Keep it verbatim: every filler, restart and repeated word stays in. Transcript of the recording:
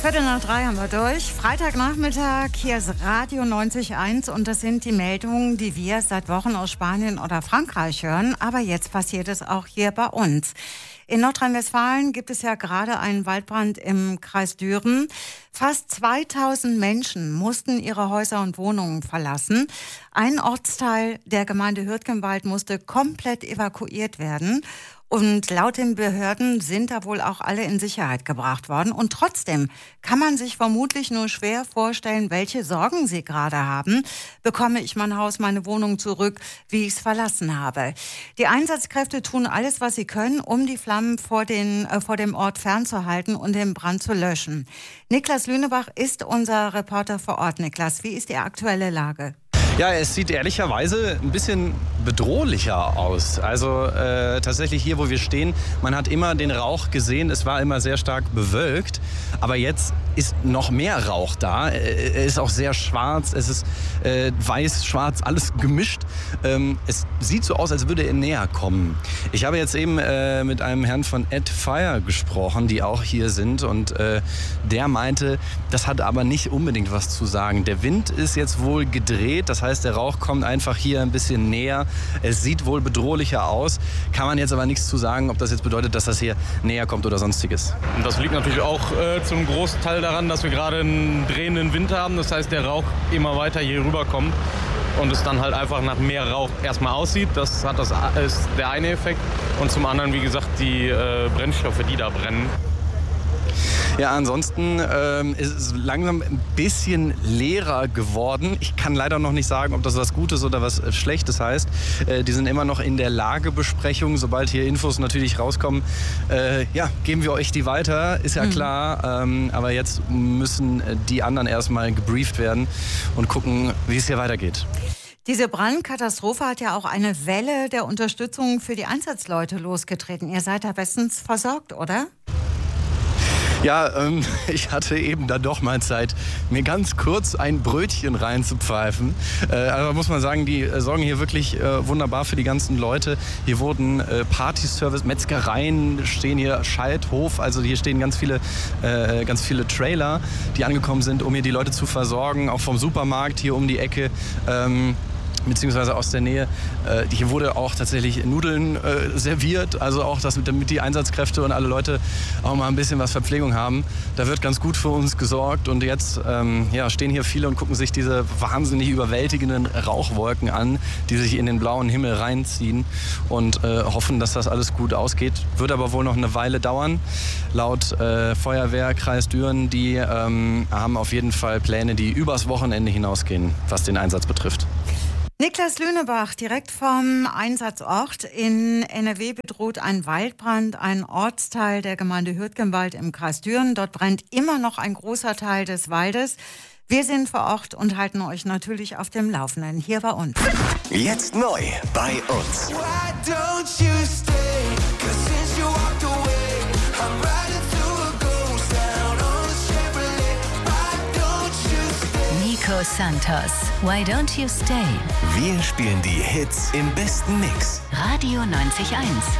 Viertel nach drei haben wir durch. Freitagnachmittag, hier ist Radio neunzig Komma eins und das sind die Meldungen, die wir seit Wochen aus Spanien oder Frankreich hören. Aber jetzt passiert es auch hier bei uns. In Nordrhein-Westfalen gibt es ja gerade einen Waldbrand im Kreis Düren. Fast zweitausend Menschen mussten ihre Häuser und Wohnungen verlassen. Ein Ortsteil der Gemeinde Hürtgenwald musste komplett evakuiert werden. Und laut den Behörden sind da wohl auch alle in Sicherheit gebracht worden. Und trotzdem kann man sich vermutlich nur schwer vorstellen, welche Sorgen sie gerade haben. Bekomme ich mein Haus, meine Wohnung zurück, wie ich es verlassen habe? Die Einsatzkräfte tun alles, was sie können, um die Flammen vor, den, äh, vor dem Ort fernzuhalten und den Brand zu löschen. Niklas Lünebach ist unser Reporter vor Ort. Niklas, wie ist die aktuelle Lage? Ja, es sieht ehrlicherweise ein bisschen bedrohlicher aus. Also äh, tatsächlich hier, wo wir stehen, man hat immer den Rauch gesehen. Es war immer sehr stark bewölkt. Aber jetzt ist noch mehr Rauch da. Er ist auch sehr schwarz. Es ist äh, weiß, schwarz, alles gemischt. Ähm, es sieht so aus, als würde er näher kommen. Ich habe jetzt eben äh, mit einem Herrn von Ed Fire gesprochen, die auch hier sind. Und äh, der meinte, das hat aber nicht unbedingt was zu sagen. Der Wind ist jetzt wohl gedreht. Das heißt, der Rauch kommt einfach hier ein bisschen näher. Es sieht wohl bedrohlicher aus. Kann man jetzt aber nichts zu sagen, ob das jetzt bedeutet, dass das hier näher kommt oder sonstiges. Und das liegt natürlich auch äh, zum großen Teil daran, dass wir gerade einen drehenden Wind haben. Das heißt, der Rauch immer weiter hier rüberkommt und es dann halt einfach nach mehr Rauch erstmal aussieht. Das hat das ist der eine Effekt. Und zum anderen, wie gesagt, die äh, Brennstoffe, die da brennen. Ja, ansonsten ähm, ist es langsam ein bisschen leerer geworden. Ich kann leider noch nicht sagen, ob das was Gutes oder was Schlechtes heißt. Äh, die sind immer noch in der Lagebesprechung. Sobald hier Infos natürlich rauskommen, äh, ja, geben wir euch die weiter, ist ja mhm. klar. Ähm, aber jetzt müssen die anderen erstmal gebrieft werden und gucken, wie es hier weitergeht. Diese Brandkatastrophe hat ja auch eine Welle der Unterstützung für die Einsatzleute losgetreten. Ihr seid da bestens versorgt, oder? Ja, ähm, ich hatte eben dann doch mal Zeit, mir ganz kurz ein Brötchen reinzupfeifen. Äh, aber muss man sagen, die äh, sorgen hier wirklich äh, wunderbar für die ganzen Leute. Hier wurden äh, Partyservice, Metzgereien stehen hier, Schalthof, also hier stehen ganz viele, äh, ganz viele Trailer, die angekommen sind, um hier die Leute zu versorgen, auch vom Supermarkt hier um die Ecke. Ähm, beziehungsweise aus der Nähe. Äh, hier wurde auch tatsächlich Nudeln äh, serviert, also auch, dass, damit die Einsatzkräfte und alle Leute auch mal ein bisschen was Verpflegung haben. Da wird ganz gut für uns gesorgt und jetzt ähm, ja, stehen hier viele und gucken sich diese wahnsinnig überwältigenden Rauchwolken an, die sich in den blauen Himmel reinziehen und äh, hoffen, dass das alles gut ausgeht. Wird aber wohl noch eine Weile dauern. Laut äh, Feuerwehr Kreis Düren, die ähm, haben auf jeden Fall Pläne, die übers Wochenende hinausgehen, was den Einsatz betrifft. Niklas Lünebach, direkt vom Einsatzort. In N R W bedroht ein Waldbrand, ein Ortsteil der Gemeinde Hürtgenwald im Kreis Düren. Dort brennt immer noch ein großer Teil des Waldes. Wir sind vor Ort und halten euch natürlich auf dem Laufenden hier bei uns. Jetzt neu bei uns. Nico Santos, Why Don't You Stay? Wir spielen die Hits im besten Mix. Radio neunzig Komma eins.